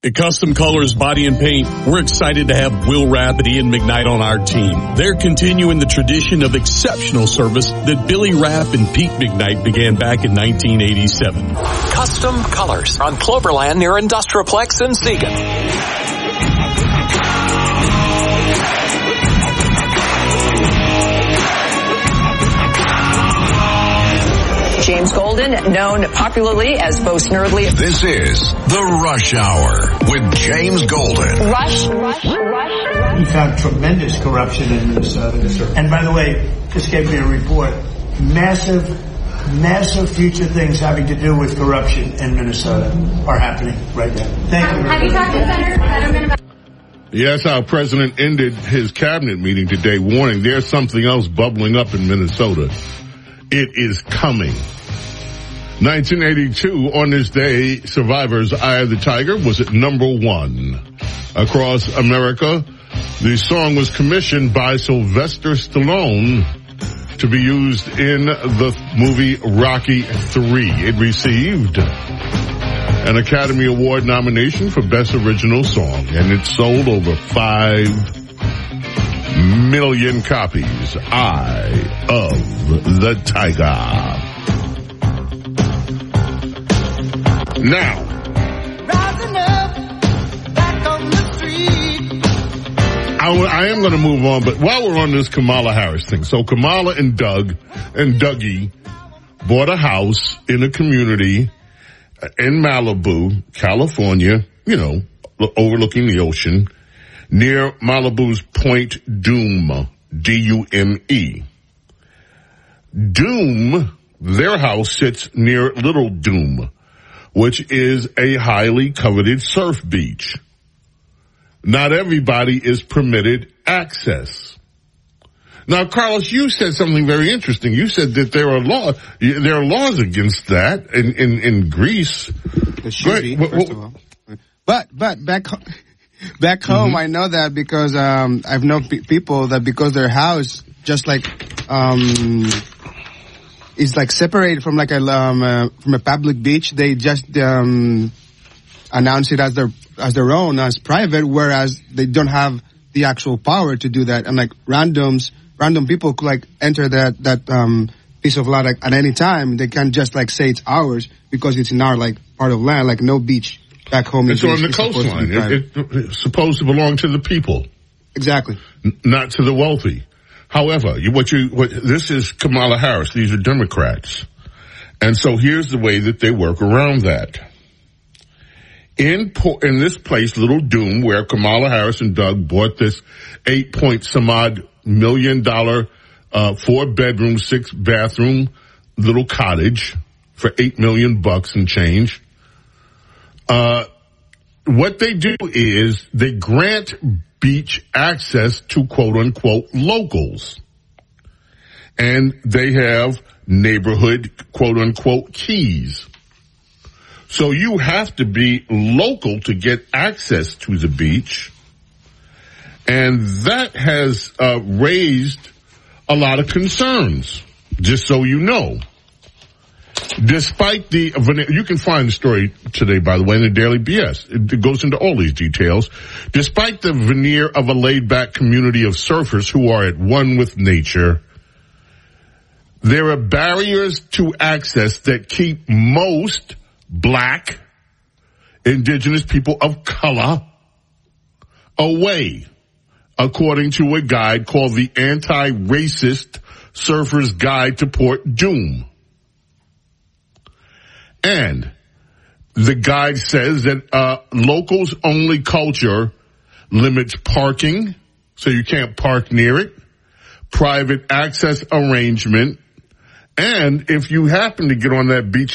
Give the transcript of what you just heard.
At Custom Colors Body and Paint, we're excited to have Will Rapp and Ian McKnight on our team. They're continuing the tradition of exceptional service that Billy Rapp and Pete McKnight began back in 1987. Custom Colors on Cloverland near Industrialplex in Siegen. James Golden, known popularly as Bo Snerdley. This is The Rush Hour with James Golden. Rush. We found tremendous corruption in Minnesota. And by the way, this gave me a report. Massive future things having to do with corruption in Minnesota are happening right now. Thank you. Have you talked to Senator Fetterman about... Yes, our president ended his cabinet meeting today warning there's something else bubbling up in Minnesota. It is coming. 1982, on this day, Survivor's Eye of the Tiger was at number 1 across America. The song was commissioned by Sylvester Stallone to be used in the movie Rocky III. It received an Academy Award nomination for Best Original Song, and it sold over 5 million copies. Eye of the Tiger. Now, rising up back on the street. I am going to move on, but while we're on this Kamala Harris thing, so Kamala and Doug and Dougie bought a house in a community in Malibu, California, overlooking the ocean, near Malibu's Point Dume, D-U-M-E. Dume, their house sits near Little Dume, which is a highly coveted surf beach. Not everybody is permitted access. Now, Carlos, you said something very interesting. You said that there are laws against that in Greece. There should be, first of all. But back home, I know that because I've known people that because their house just like is like separated from like from a public beach, they just announce it as their own, as private, whereas they don't have the actual power to do that. And like random people could like enter that piece of land at any time. They can't just like say it's ours because it's in our like part of land, like no beach back home. It's on the coastline. It's supposed to belong to the people. Exactly. Not to the wealthy. However, this is Kamala Harris. These are Democrats. And so here's the way that they work around that. In this place, Little Dume, where Kamala Harris and Doug bought this $8-point-some-odd million, 4-bedroom, 6-bathroom little cottage for $8 million and change. What they do is they grant beach access to quote-unquote locals. And they have neighborhood quote-unquote keys. So you have to be local to get access to the beach. And that has raised a lot of concerns, just so you know. Despite you can find the story today, by the way, in the Daily BS. It goes into all these details. Despite the veneer of a laid-back community of surfers who are at one with nature, there are barriers to access that keep most Black, indigenous people of color away, according to a guide called the Anti-Racist Surfer's Guide to Port Dume. And the guide says that locals only culture limits parking, so you can't park near it, private access arrangement, and if you happen to get on that beach